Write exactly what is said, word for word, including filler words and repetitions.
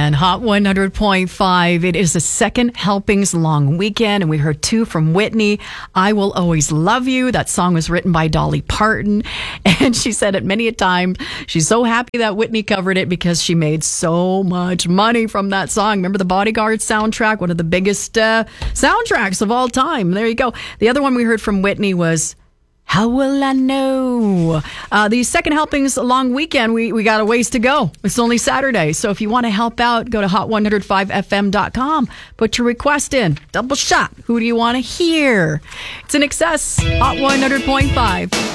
And Hot one hundred point five, it is the second helpings long weekend, and we heard two from Whitney. I Will Always Love You. That song was written by Dolly Parton, and she said it many a time. She's so happy that Whitney covered it because she made so much money from that song. Remember the Bodyguard soundtrack, one of the biggest uh, soundtracks of all time. There you go. The other one we heard from Whitney was How Will I Know? Uh, the second helpings long weekend, we, we got a ways to go. It's only Saturday. So if you want to help out, go to hot one oh five f m dot com. Put your request in. Double shot. Who do you want to hear? It's In Excess, Hot one hundred point five.